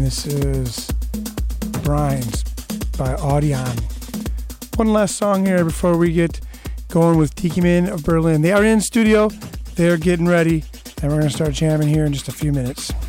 This is Brines by Audion. One last song here before we get going with Tiki Man of Berlin. They are in studio. They're getting ready, and we're going to start jamming here in just a few minutes.